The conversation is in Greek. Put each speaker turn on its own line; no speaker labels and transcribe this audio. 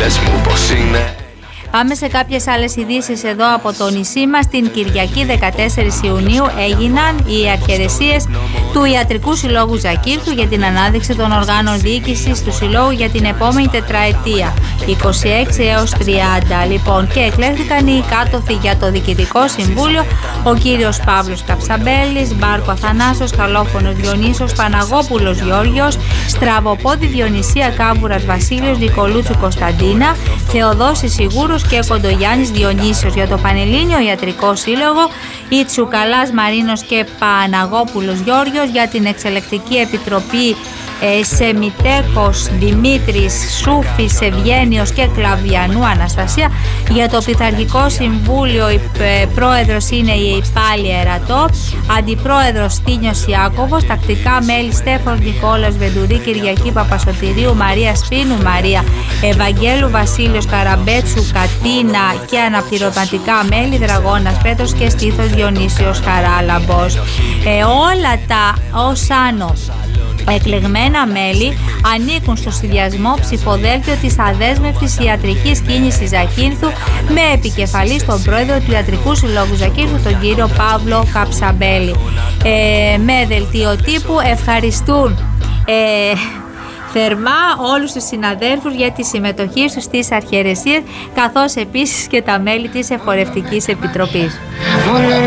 πες μου πως είναι.
Πάμε σε κάποιες άλλες ειδήσεις εδώ από το νησί μας. Την Κυριακή 14 Ιουνίου έγιναν οι αρχαιρεσίες του Ιατρικού Συλλόγου Ζακύρθου για την ανάδειξη των οργάνων διοίκησης του Συλλόγου για την επόμενη τετραετία, 26 έως 30. Λοιπόν, και εκλέχθηκαν οι κάτωθοι για το Διοικητικό Συμβούλιο, ο κύριος Παύλος Καψαμπέλης, Μπάρκο Αθανάσος, Καλόφωνος Διονύσος, Παναγόπουλος Γιώργιος, Στραβοπόδη Διονυσία Κάμπουρας Βασίλειος, Νικολούτσου Κωνσταντίνα, Θεοδόσης Σιγούρος και Κοντογιάννης Διονύσιος. Για το Πανελλήνιο Ιατρικό Σύλλογο, η Τσουκαλάς Μαρίνος και Παναγόπουλος Γιώργιος. Για την Εξελεκτική Επιτροπή, Σεμιτέκος Δημήτρης, Σούφης Ευγένιος και Κλαβιανού Αναστασία. Για το Πειθαρχικό Συμβούλιο η πρόεδρος είναι η Πάλη Ερατό, αντιπρόεδρος Στίνιος Ιάκωβος, τακτικά μέλη Στέφανος Νικόλαος Βεντουρή, Κυριακή Παπασωτηρίου, Μαρία Σπίνου Μαρία, Ευαγγέλου Βασίλειος Καραμπέτσου Κατίνα και αναπληρωματικά μέλη Δραγώνας Πέτρος και Στήθος Διονύσιος Χαράλαμπος. Όλα τα ως άνω εκλεγμένα μέλη ανήκουν στο συνδυασμό ψηφοδέλτιο της αδέσμευτης ιατρικής κίνησης Ζακύρθου, με επικεφαλή στον πρόεδρο του Ιατρικού Συλλόγου Ζακύρθου, τον κύριο Παύλο Καψαμπέλη. Με δελτίο τύπου ευχαριστούν θερμά όλους τους συναδέλφους για τη συμμετοχή τους στις αρχαιρεσίες, καθώς επίσης και τα μέλη της Εφορευτικής Επιτροπής.